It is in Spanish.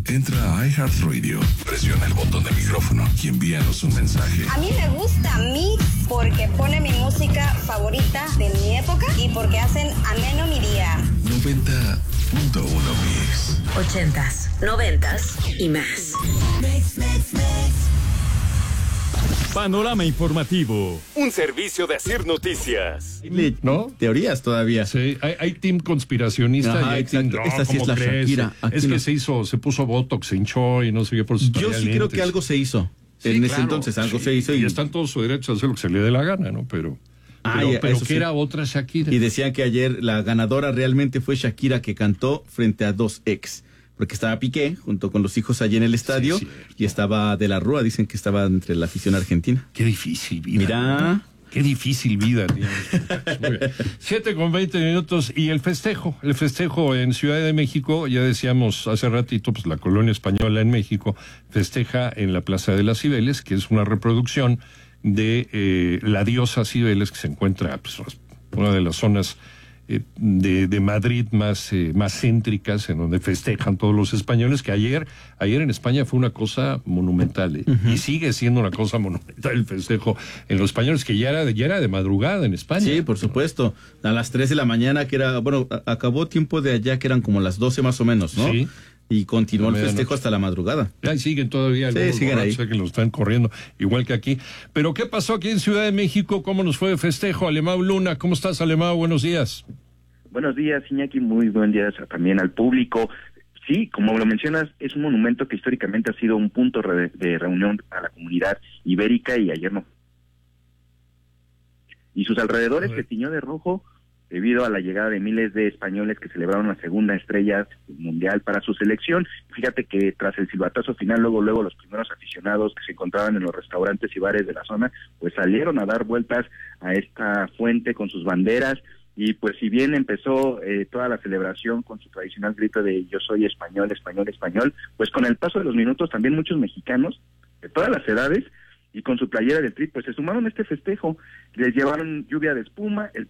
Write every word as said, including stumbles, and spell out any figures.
Entra a iHeartRadio, presiona el botón de micrófono y envíanos un mensaje. A mí me gusta Mix porque pone mi música favorita de mi época y porque hacen ameno mi día. noventa punto uno Mix. Ochentas, noventas y más. Mix, mix, mix. Panorama informativo, un servicio de Asir Noticias. ¿No? Teorías todavía. Sí, hay, hay team conspiracionista. Ajá, y hay team, exacto. no, Esta sí ¿cómo es la crees? Shakira. Aquí Es no. que se hizo, se puso Botox, se hinchó y no sé qué por sus Yo sí creo lentes. que algo se hizo. Sí, en ese claro, entonces algo sí, se hizo. Y, y está en todo su derecho a hacer lo que se le dé la gana, ¿no? Pero, Ah, pero, ya, pero eso que sí. era otra Shakira. y decían que ayer la ganadora realmente fue Shakira, que cantó frente a dos ex. Porque estaba Piqué junto con los hijos allí en el estadio. Sí, y estaba De la Rúa, dicen que estaba entre la afición argentina. Qué difícil vida. Mira. ¿no? Qué difícil vida. Muy bien. Siete con veinte minutos y el festejo, el festejo en Ciudad de México, ya decíamos hace ratito, pues la colonia española en México festeja en la Plaza de las Cibeles, que es una reproducción de eh, la diosa Cibeles, que se encuentra pues, una de las zonas eh, de, de Madrid más, eh, más céntricas, en donde festejan todos los españoles, que ayer, ayer en España fue una cosa monumental, eh, uh-huh. y sigue siendo una cosa monumental el festejo en los españoles, que ya era, de, ya era de madrugada en España. Sí, por supuesto. A las tres de la mañana, que era, bueno, a, acabó tiempo de allá, que eran como las doce más o menos, ¿no? Sí. Y continuó el festejo hasta la madrugada. Ahí siguen todavía, sí, siguen ahí. Que lo están corriendo, igual que aquí. Pero ¿qué pasó aquí en Ciudad de México? ¿Cómo nos fue de festejo? Alemão Luna, ¿cómo estás, Alemão? Buenos días. Buenos días, Iñaki, muy buen día también al público. Sí, como lo mencionas, es un monumento que históricamente ha sido un punto re- de reunión a la comunidad ibérica y ayer no. Y sus alrededores se tiñó de rojo debido a la llegada de miles de españoles que celebraron la segunda estrella mundial para su selección. Fíjate que tras el silbatazo final, luego luego los primeros aficionados que se encontraban en los restaurantes y bares de la zona, pues salieron a dar vueltas a esta fuente con sus banderas. Y pues si bien empezó eh, toda la celebración con su tradicional grito de yo soy español, español, español, pues con el paso de los minutos también muchos mexicanos de todas las edades y con su playera del Tri, pues se sumaron a este festejo. Les llevaron lluvia de espuma, el